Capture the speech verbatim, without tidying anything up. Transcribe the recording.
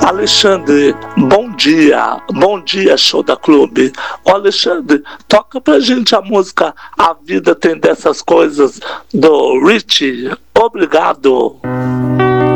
Alexandre, bom dia, bom dia, show da clube. Ô Alexandre, toca pra gente a música A Vida Tem Dessas Coisas, do Richie. Obrigado.